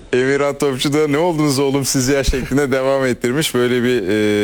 Emirhan Topçu da ne oldunuz oğlum siz ya şeklinde devam ettirmiş. Böyle bir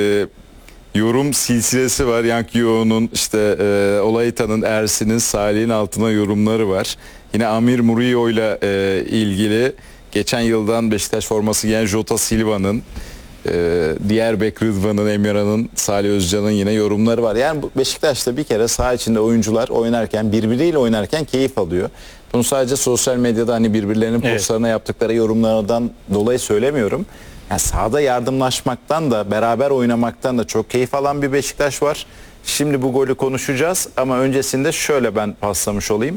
yorum silsilesi var. Yank Yo'nun, işte Olayta'nın, Ersin'in, Salih'in altına yorumları var. Yine Amir Murillo ile ilgili geçen yıldan Beşiktaş forması giyen Jota Silva'nın, diğer bek Rıdvan'ın, Emirhan'ın, Salih Özcan'ın yine yorumları var. Yani Beşiktaş'ta bir kere saha içinde oyuncular oynarken, birbiriyle oynarken keyif alıyor. Bunu sadece sosyal medyada hani birbirlerinin postlarına yaptıkları yorumlardan dolayı söylemiyorum. Yani sahada yardımlaşmaktan da, beraber oynamaktan da çok keyif alan bir Beşiktaş var. Şimdi bu golü konuşacağız ama öncesinde şöyle ben paslamış olayım.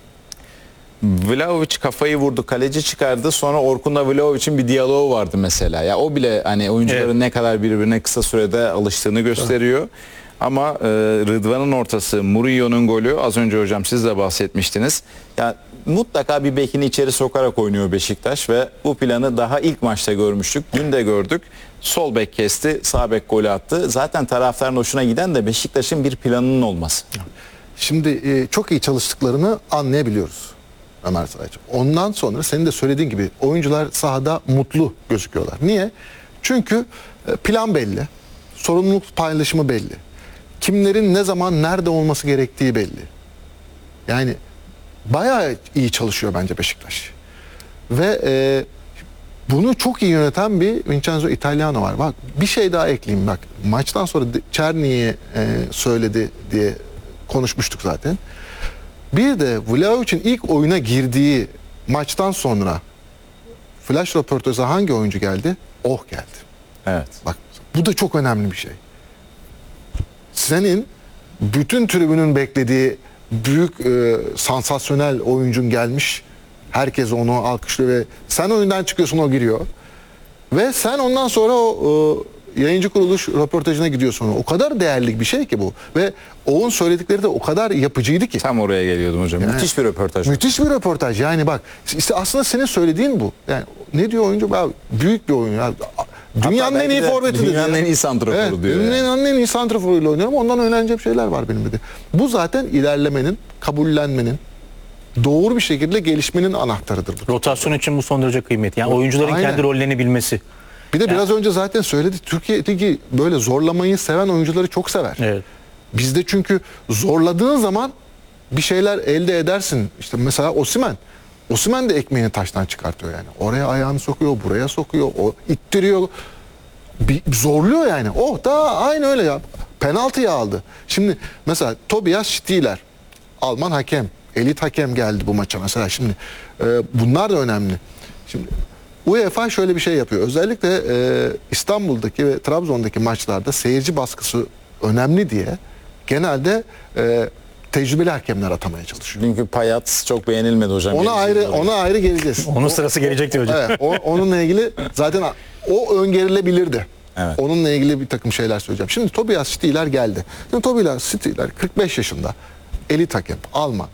Vlahovic kafayı vurdu, kaleci çıkardı. Sonra Orkun'la Vlahovic'in bir diyaloğu vardı mesela. Ya o bile hani oyuncuların ne kadar birbirine kısa sürede alıştığını gösteriyor. Ama Rıdvan'ın ortası, Murillo'nun golü, az önce hocam siz de bahsetmiştiniz. Ya mutlaka bir bekini içeri sokarak oynuyor Beşiktaş ve bu planı daha ilk maçta görmüştük. Dün de gördük. Sol bek kesti, sağ bek golü attı. Zaten taraftarın hoşuna giden de Beşiktaş'ın bir planının olması. Şimdi çok iyi çalıştıklarını anlayabiliyoruz Ömer Sayacığım. Ondan sonra senin de söylediğin gibi oyuncular sahada mutlu gözüküyorlar. Niye? Çünkü plan belli. Sorumluluk paylaşımı belli. Kimlerin ne zaman nerede olması gerektiği belli. Yani bayağı iyi çalışıyor bence Beşiktaş. Ve bunu çok iyi yöneten bir Vincenzo Italiano var. Bak bir şey daha ekleyeyim bak. Maçtan sonra Czerny'ye söyledi diye konuşmuştuk zaten. Bir de Vlahovic'in ilk oyuna girdiği maçtan sonra flash röportaja hangi oyuncu geldi? Oh geldi. Evet. Bak bu da çok önemli bir şey. Senin bütün tribünün beklediği büyük sansasyonel oyuncun gelmiş. Herkes onu alkışlıyor ve sen oyundan çıkıyorsun, o giriyor. Ve sen ondan sonra o yayıncı kuruluş röportajına gidiyorsun. O kadar değerli bir şey ki bu. Ve Oğuz'un söyledikleri de o kadar yapıcıydı ki. Tam oraya geliyordum hocam. Yani, müthiş bir röportaj. Müthiş bir röportaj. Yani bak işte aslında senin söylediğin bu. Yani ne diyor oyuncu? Büyük bir oyun. Yani, dünyanın en iyi forveti. Dünyanın en iyi santraforu diyor. Dünyanın en iyi santraforuyla oynuyorum. Ondan öğreneceğim şeyler var benim de. Bu zaten ilerlemenin, kabullenmenin, doğru bir şekilde gelişmenin anahtarıdır. Bu. Rotasyon için bu son derece kıymetli. Yani oyuncuların kendi rollerini bilmesi. Bir de biraz önce zaten söyledi. Türkiye'deki böyle zorlamayı seven oyuncuları çok sever. Evet. Bizde çünkü zorladığın zaman bir şeyler elde edersin. İşte mesela Osimhen. Osimhen de ekmeğini taştan çıkartıyor yani. Oraya ayağını sokuyor, buraya sokuyor, o ittiriyor. Zorluyor yani. Oh da aynı öyle ya. Penaltıyı aldı. Şimdi mesela Tobias Stieler, Alman hakem, elit hakem geldi bu maça mesela. Şimdi bunlar da önemli. Şimdi UEFA şöyle bir şey yapıyor. Özellikle İstanbul'daki ve Trabzon'daki maçlarda seyirci baskısı önemli diye genelde tecrübeli hakemler atamaya çalışıyor. Çünkü Payat çok beğenilmedi hocam. Ona ayrı geleceğiz. Onun sırası gelecekti hocam. Evet, onunla ilgili zaten o öngörülebilirdi. Evet. Onunla ilgili bir takım şeyler söyleyeceğim. Şimdi Tobias Stieler geldi. Şimdi Tobias Stieler 45 yaşında. Elit hakem, Alman.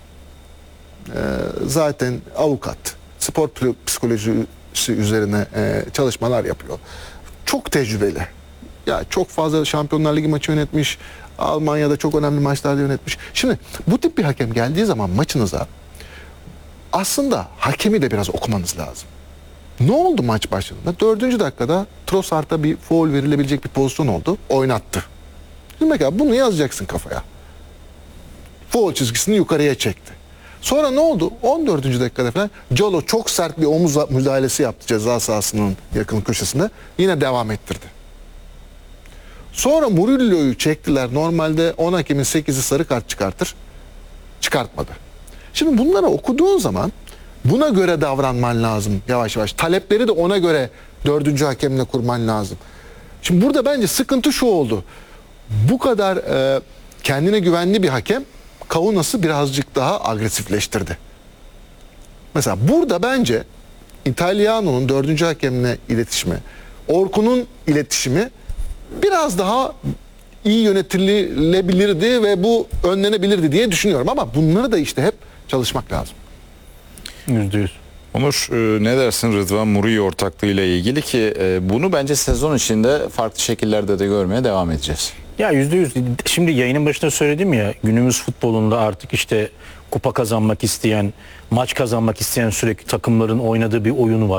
Zaten avukat. Spor psikolojisi üzerine çalışmalar yapıyor. Çok tecrübeli. Ya çok fazla Şampiyonlar Ligi maçı yönetmiş. Almanya'da çok önemli maçlarda yönetmiş. Şimdi bu tip bir hakem geldiği zaman maçınıza aslında hakemi de biraz okumanız lazım. Ne oldu maç başladığında? 4. dakikada Trossard'a bir faul verilebilecek bir pozisyon oldu. Oynattı. Şimdi mesela bunu yazacaksın kafaya. Faul çizgisini yukarıya çekti. Sonra ne oldu? 14. dakikada falan Colo çok sert bir omuz müdahalesi yaptı ceza sahasının yakın köşesinde. Yine devam ettirdi. Sonra Murillo'yu çektiler. Normalde 10 hakemin 8'i sarı kart çıkartır. Çıkartmadı. Şimdi bunları okuduğun zaman buna göre davranman lazım yavaş yavaş. Talepleri de ona göre 4. hakemle kurman lazım. Şimdi burada bence sıkıntı şu oldu. Bu kadar kendine güvenli bir hakem Kaunas'ı birazcık daha agresifleştirdi. Mesela burada bence Italiano'nun 4. hakemle iletişimi, Orkun'un iletişimi biraz daha iyi yönetilebilirdi ve bu önlenebilirdi diye düşünüyorum. Ama bunları da işte hep çalışmak lazım. %100. Onur, ne dersin Rıdvan Murillo ortaklığıyla ilgili ki bunu bence sezon içinde farklı şekillerde de görmeye devam edeceğiz. Ya %100. Şimdi yayının başında söyledim ya, günümüz futbolunda artık işte kupa kazanmak isteyen, maç kazanmak isteyen sürekli takımların oynadığı bir oyunu var.